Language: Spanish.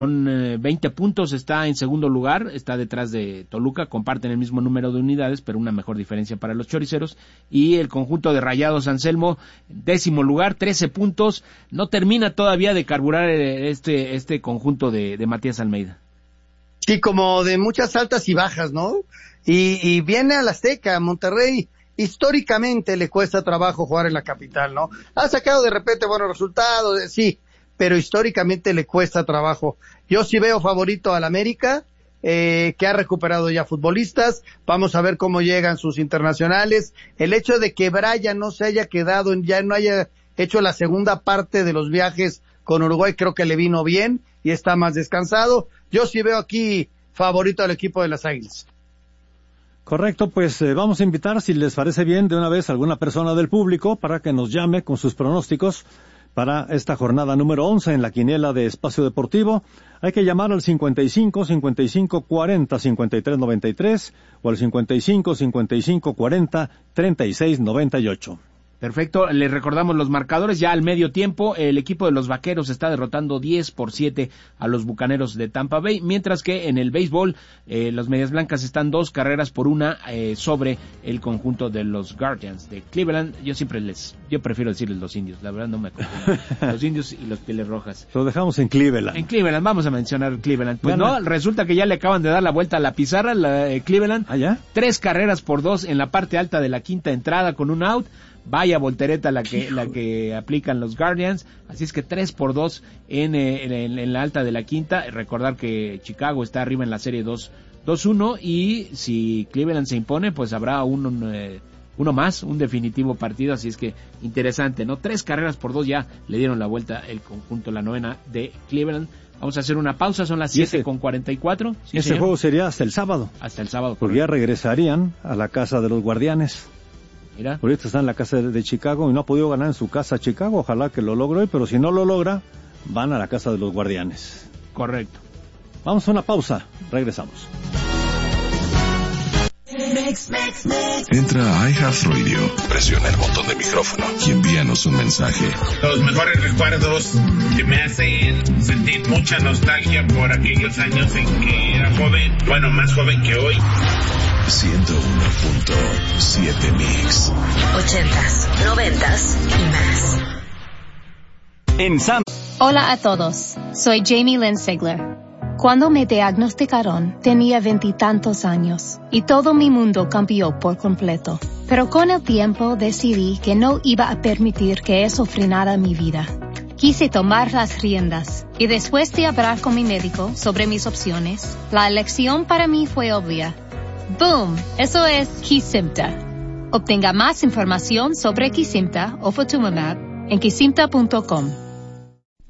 Con 20 puntos está en segundo lugar, está detrás de Toluca, comparten el mismo número de unidades, pero una mejor diferencia para los choriceros. Y el conjunto de Rayados Anselmo, 10º lugar, 13 puntos. No termina todavía de carburar este conjunto de Matías Almeida. Sí, como de muchas altas y bajas, ¿no? Y viene al Azteca, Monterrey. Históricamente le cuesta trabajo jugar en la capital, ¿no? Ha sacado de repente buenos resultados, sí, pero históricamente le cuesta trabajo. Yo sí veo favorito al América, que ha recuperado ya futbolistas. Vamos a ver cómo llegan sus internacionales. El hecho de que Brian no se haya quedado, ya no haya hecho la segunda parte de los viajes con Uruguay, creo que le vino bien y está más descansado. Yo sí veo aquí favorito al equipo de las Águilas. Correcto, pues vamos a invitar, si les parece bien, de una vez a alguna persona del público para que nos llame con sus pronósticos para esta jornada número 11 en la quiniela de Espacio Deportivo. Hay que llamar al 55 55 40 53 93 o al 55 55 40 36 98. Perfecto, les recordamos los marcadores ya al medio tiempo. El equipo de los Vaqueros está derrotando 10-7 a los Bucaneros de Tampa Bay, mientras que en el béisbol los Medias Blancas están 2-1 sobre el conjunto de los Guardians de Cleveland. Yo prefiero decirles los Indios, la verdad no me acuerdo. Los Indios y los Pieles Rojas. Lo dejamos en Cleveland. En Cleveland, vamos a mencionar Cleveland. Pues no, resulta que ya le acaban de dar la vuelta a la pizarra, Cleveland. ¿Allá? 3-2 en la parte alta de la quinta entrada con un out. Vaya voltereta la que aplican los Guardians, así es que 3-2 en la alta de la quinta. Recordar que Chicago está arriba en la serie 2-1 y si Cleveland se impone, pues habrá uno más, un definitivo partido, así es que interesante, ¿no? 3-2 ya le dieron la vuelta el conjunto, la novena de Cleveland. Vamos a hacer una pausa, son las 7:44. Sí, ese juego sería hasta el sábado. Hasta el sábado. Porque ya regresarían a la casa de los Guardianes. Mira. Ahorita está en la casa de Chicago y no ha podido ganar en su casa Chicago. Ojalá que lo logre hoy, pero si no lo logra, van a la casa de los Guardianes. Correcto. Vamos a una pausa. Regresamos. Entra a iHeartRadio, presiona el botón de micrófono y envíanos un mensaje. Los mejores recuerdos que me hacen sentir mucha nostalgia por aquellos años en que era joven, bueno, más joven que hoy. 101.7 Mix. 80s, 90s y más. Hola a todos, soy Jamie Lynn Sigler. Cuando me diagnosticaron, tenía 20 y tantos años, y todo mi mundo cambió por completo. Pero con el tiempo decidí que no iba a permitir que eso frenara mi vida. Quise tomar las riendas, y después de hablar con mi médico sobre mis opciones, la elección para mí fue obvia. ¡Boom! Eso es Kesimpta. Obtenga más información sobre Kesimpta o Ofatumumab en kesimpta.com.